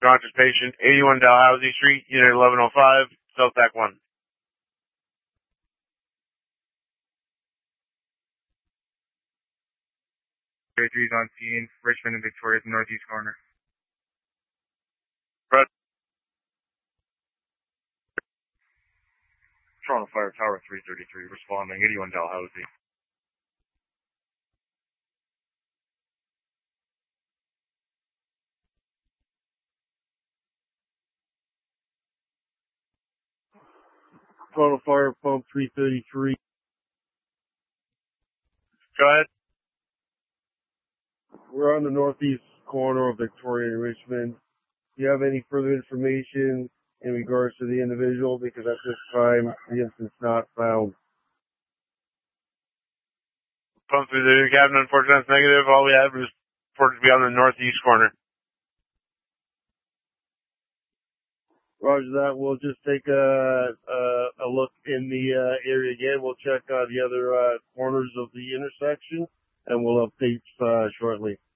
Conscious patient, 81 Dalhousie Street, Unit 1105, Celtac 1. Three's on scene, Richmond and Victoria's northeast corner. Brett. Toronto Fire Tower 333, responding, 81 Dalhousie. Toronto Fire Pump 333. Go ahead. We're on the northeast corner of Victoria and Richmond. Do you have any further information in regards to the individual? Because at this time, the incident's not found. Pump through the cabin, unfortunately, that's negative. All we have is reported to be on the northeast corner. Roger that. We'll just take a look in the area again. We'll check the other corners of the intersection, and we'll update shortly.